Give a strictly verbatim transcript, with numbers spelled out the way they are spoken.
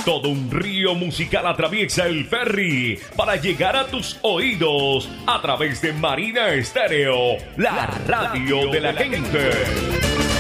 Todo un río musical atraviesa el ferry para llegar a tus oídos a través de Marina Estéreo, la radio de la gente.